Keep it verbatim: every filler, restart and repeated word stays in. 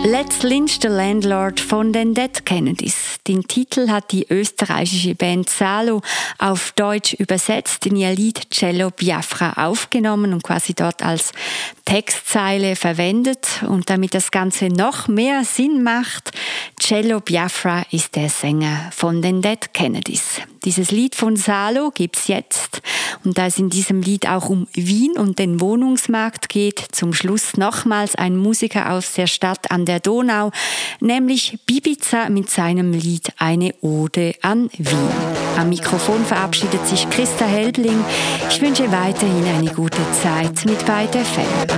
Let's Lynch the Landlord von den Dead Kennedys. Den Titel hat die österreichische Band Salo auf Deutsch übersetzt, in ihr Lied Cello Biafra aufgenommen und quasi dort als Textzeile verwendet. Und damit das Ganze noch mehr Sinn macht, Cello Biafra ist der Sänger von den Dead Kennedys. Dieses Lied von Salo gibt's jetzt. Und da es in diesem Lied auch um Wien und den Wohnungsmarkt geht, zum Schluss nochmals ein Musiker aus der Stadt an der Donau, nämlich Bibiza mit seinem Lied Eine Ode an Wien. Am Mikrofon verabschiedet sich Christa Heldling. Ich wünsche weiterhin eine gute Zeit mit Byte F M.